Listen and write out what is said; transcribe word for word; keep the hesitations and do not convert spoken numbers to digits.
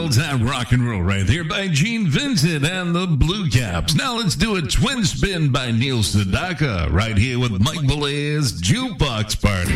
old-time rock and roll right there by Gene Vincent and the Blue Caps. Now let's do a twin spin by Neil Sedaka right here with Mike Boulez's Jukebox Party.